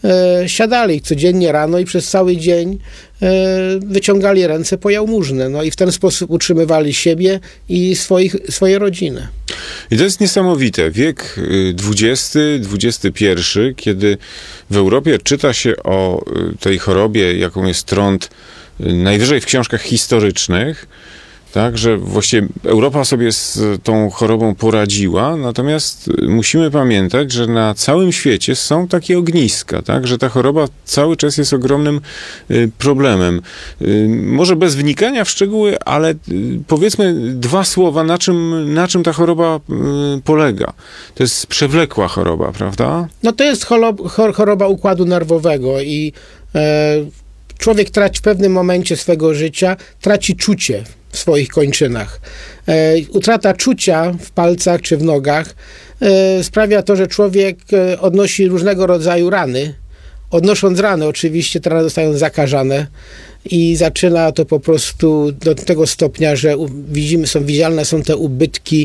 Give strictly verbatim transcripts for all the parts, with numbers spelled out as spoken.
e, siadali codziennie rano i przez cały dzień e, wyciągali ręce po jałmużnę. No i w ten sposób utrzymywali siebie i swoich, swoje rodziny. I to jest niesamowite. Wiek dwudziesty, dwudziesty pierwszy, kiedy w Europie czyta się o tej chorobie, jaką jest trąd, najwyżej w książkach historycznych, tak, że właściwie Europa sobie z tą chorobą poradziła, natomiast musimy pamiętać, że na całym świecie są takie ogniska, tak, że ta choroba cały czas jest ogromnym y, problemem. Y, może bez wnikania w szczegóły, ale y, powiedzmy dwa słowa, na czym, na czym ta choroba y, polega. To jest przewlekła choroba, prawda? No to jest choroba, choroba układu nerwowego i e, człowiek traci w pewnym momencie swego życia, traci czucie w swoich kończynach. E, utrata czucia w palcach czy w nogach e, sprawia to, że człowiek e, odnosi różnego rodzaju rany. Odnosząc rany, oczywiście te rany zostają zakażane i zaczyna to po prostu do tego stopnia, że u, widzimy, są widzialne są te ubytki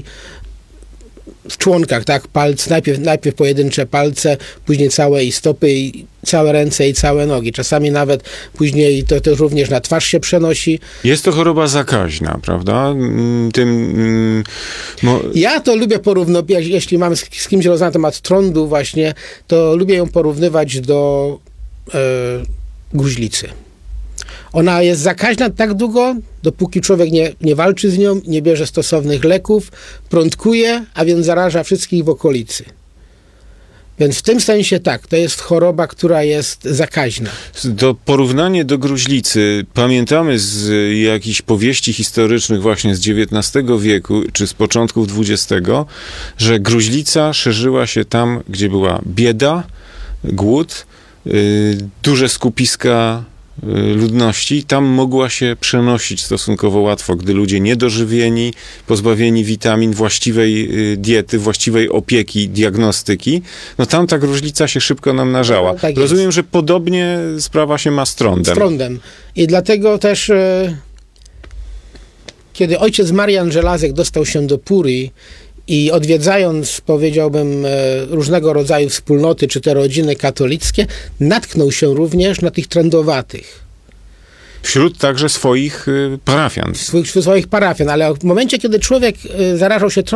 w członkach, tak, palc, najpierw, najpierw pojedyncze palce, później całe i stopy, i całe ręce i całe nogi. Czasami nawet później to, to również na twarz się przenosi. Jest to choroba zakaźna, prawda? Tym, mo... Ja to lubię porównywać, jeśli mam z, z kimś rozmawiać na temat trądu właśnie, to lubię ją porównywać do e, gruźlicy. Ona jest zakaźna tak długo, dopóki człowiek nie, nie walczy z nią, nie bierze stosownych leków, prądkuje, a więc zaraża wszystkich w okolicy. Więc w tym sensie tak, to jest choroba, która jest zakaźna. Do porównanie do gruźlicy pamiętamy z jakichś powieści historycznych właśnie z dziewiętnastego wieku, czy z początków dwudziestego, że gruźlica szerzyła się tam, gdzie była bieda, głód, yy, duże skupiska ludności, tam mogła się przenosić stosunkowo łatwo, gdy ludzie niedożywieni, pozbawieni witamin, właściwej diety, właściwej opieki, diagnostyki, no tam ta gruźlica się szybko namnażała. No, tak Rozumiem, jest. że podobnie sprawa się ma z trądem. Z trądem. I dlatego też e, kiedy ojciec Marian Żelazek dostał się do Puri i odwiedzając, powiedziałbym, różnego rodzaju wspólnoty, czy te rodziny katolickie, natknął się również na tych trędowatych. Wśród także swoich parafian. Wśród swoich parafian, ale w momencie, kiedy człowiek zarażał się